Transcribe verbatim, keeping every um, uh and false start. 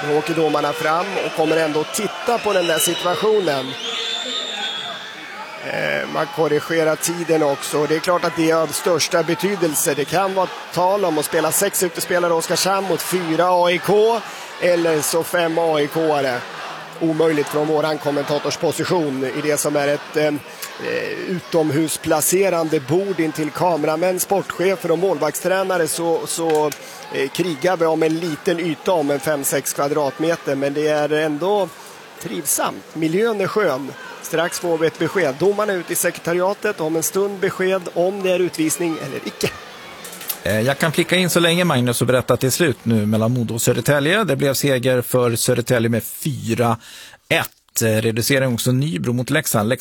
Nu åker domarna fram och kommer ändå titta på den där situationen. Eh, man korrigerar tiden också. Det är klart att det är av största betydelse. Det kan vara tal om att spela sex utespelare Oskarshamn mot fyra A I K eller så fem A I K-are. Omöjligt från våran kommentatorsposition i det som är ett eh, utomhusplacerande bord in till kameramän, sportchefer och målvaktstränare, så, så eh, krigar vi om en liten yta om en fem sex kvadratmeter, men det är ändå trivsamt. Miljön är skön. Strax får vi ett besked. Domarna är ute i sekretariatet, om en stund besked om det är utvisning eller icke. Jag kan klicka in så länge, Magnus, och berätta att det är slut nu mellan Modo och Södertälje. Det blev seger för Södertälje med fyra ett. Reducering också Nybro mot Leksand. Leksand